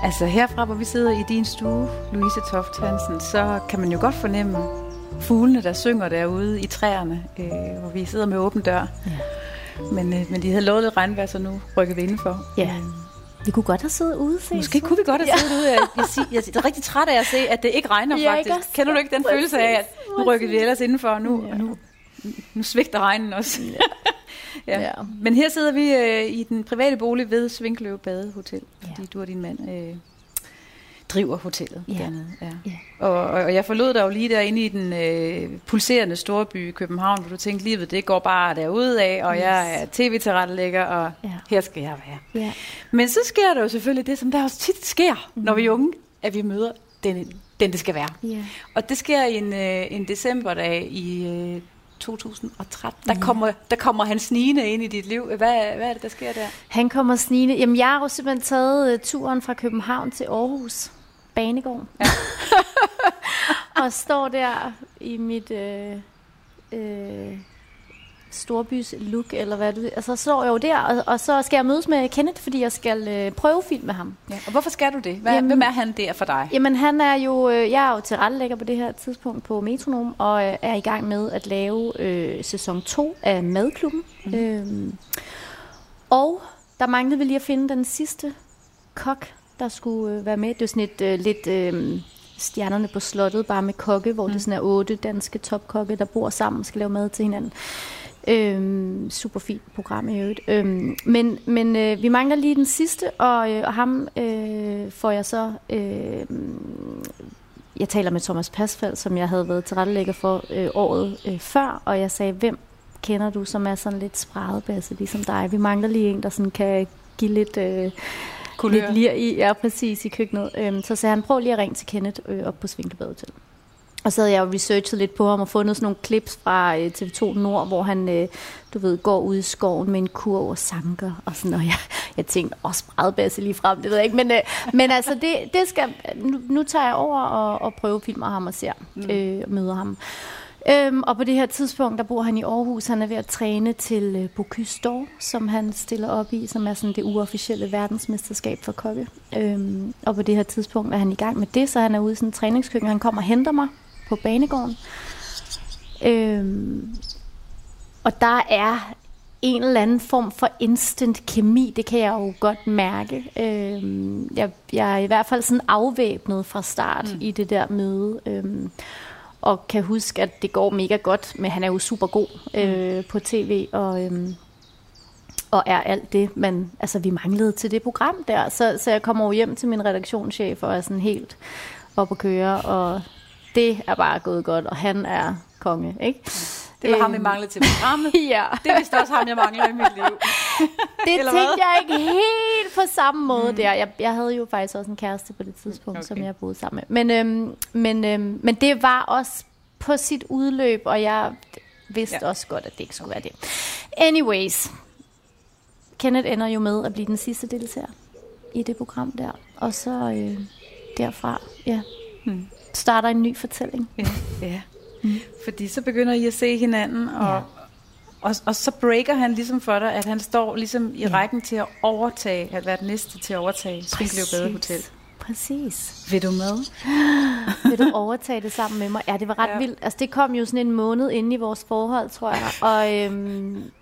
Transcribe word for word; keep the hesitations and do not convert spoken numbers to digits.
Altså herfra, hvor vi sidder i din stue, Louise Toft Hansen, så kan man jo godt fornemme fuglene, der synger derude i træerne, øh, hvor vi sidder med åben dør. Ja. Men, øh, men de havde lovet lidt regnvejr, så nu rykker vi indenfor. Ja. Vi kunne godt have siddet ude, ses. Måske kunne vi godt have siddet ja. ude. Jeg, jeg, jeg, jeg er rigtig træt af at se, at det ikke regner ja, faktisk. Ikke Kender du ikke den Præcis. følelse af, at nu rykker vi ellers indenfor, og nu, ja. nu, nu svigter regnen også. Ja. ja. Ja. Men her sidder vi øh, i den private bolig ved Svinkløv Badehotel, fordi ja. du og din mand øh, driver hotellet ja. dernede. Ja. Ja. Og, og jeg forlod dig jo lige derinde i den øh, pulserende storby i København, hvor du tænkte, livet det går bare derude af, og yes. jeg er tv-tilrettelægger, og ja. her skal jeg være. Ja. Men så sker der jo selvfølgelig det, som der også tit sker, mm. når vi er unge, at vi møder den, den det skal være. Yeah. Og det sker en, øh, en decemberdag i øh, to tusind og tretten. Der, mm. kommer, der kommer han snigende ind i dit liv. Hvad, hvad er det, der sker der? Han kommer snigende. Jamen, jeg har jo simpelthen taget uh, turen fra København til Aarhus. Banegården. Ja. og står der i mit øh, øh, storbys look, eller hvad du... Altså, så står jeg jo der, og, og så skal jeg mødes med Kenneth, fordi jeg skal øh, prøvefilme ham. Ja. Og hvorfor skal du det? Hvad, jamen, hvem er han der for dig? Jamen, han er jo... Øh, jeg er jo tilrettelægger på det her tidspunkt på Metronom, og øh, er i gang med at lave øh, sæson to af Madklubben. Mm. Øhm, og der manglede vi lige at finde den sidste kok, der skulle øh, være med. Det er sådan et øh, lidt øh, stjernerne på slottet, bare med kokke, hvor mm. det sådan er otte danske topkokke, der bor sammen og skal lave mad til hinanden. Øhm, super fint program i øvrigt. Øhm, men men øh, vi mangler lige den sidste, og, øh, og ham øh, får jeg så... Øh, jeg taler med Thomas Pasfald, som jeg havde været tilrettelægger for øh, året øh, før, og jeg sagde, hvem kender du, som er sådan lidt spradebasse, ligesom dig? Vi mangler lige en, der sådan kan give lidt... Øh, Lidt lir i, ja, præcis, i køkkenet. Øhm, så sagde han, prøv lige at ringe til Kenneth øh, op på Svinkløv Badehotel. Og så havde jeg jo researchet lidt på ham og fundet sådan nogle clips fra øh, T V to Nord, hvor han, øh, du ved, går ud i skoven med en kurv og sanker. Og sådan, og jeg, jeg tænkte, åh, spredbasse lige frem, det ved jeg ikke. Men, øh, men altså, det, det skal, nu, nu tager jeg over og, og prøvefilmer ham og ser, øh, og møder ham. Øhm, og på det her tidspunkt, der bor han i Aarhus. Han er ved at træne til øh, Bocuse d'Or, som han stiller op i, som er sådan det uofficielle verdensmesterskab for kokke. Øhm, og på det her tidspunkt er han i gang med det, så han er ude i sådan en træningskøkken. Han kommer og henter mig på banegården. Øhm, og der er en eller anden form for instant kemi, det kan jeg jo godt mærke. Øhm, jeg, jeg er i hvert fald sådan afvæbnet fra start mm. i det der møde. Øhm, og kan huske, at det går mega godt, men han er jo super god øh, på tv, og, øhm, og er alt det, men altså, vi manglede til det program der, så, så jeg kommer jo hjem til min redaktionschef, og er sådan helt op at køre, og det er bare gået godt, og han er konge, ikke? Det var æm... ham, vi manglede til programmet. ja. Det er vist også ham, jeg mangler i mit liv. det tænkte hvad? jeg ikke helt på samme måde mm. der. Jeg, jeg havde jo faktisk også en kæreste på det tidspunkt, okay. som jeg boede sammen med. Men, øhm, men, øhm, men det var også på sit udløb, og jeg vidste ja. også godt, at det ikke skulle være det. Anyways, Kenneth ender jo med at blive den sidste deltager i det program der. Og så øh, derfra, ja, hmm. starter en ny fortælling. Ja, ja. Mm. Fordi så begynder I at se hinanden, og, ja. og, og så breaker han ligesom for dig, at han står ligesom i ja. rækken til at overtage, at være den næste til at overtage Svinkløv Badehotel. Præcis. Vil du med? Vil du overtage det sammen med mig? Ja, det var ret ja. vildt. Altså, det kom jo sådan en måned inde i vores forhold, tror jeg. Og, øhm,